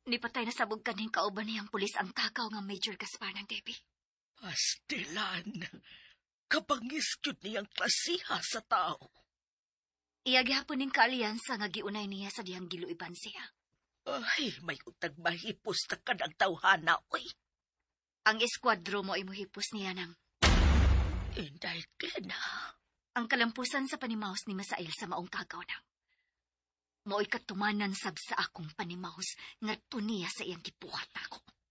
Nipatay na sabog kaning kauban niyang pulis ang takaw nga Major Gaspar ng Debbie. Pastilan, kabangis yun niyang klasiha sa tao. Iyagyapon ning kaaliyansa nga giunay niya sa dihang giluiban siya. Ay, may utag mahipos na ka ng tawhana, oy. Ang eskwadro mo imuhipos niya ng... Inday, Glena. Ang kalampusan sa panimaos ni Masail sa maong kagaw nang. Mao'y katumanan sab sa akong panimaos nga tuniya sa iyang gipuhat ako.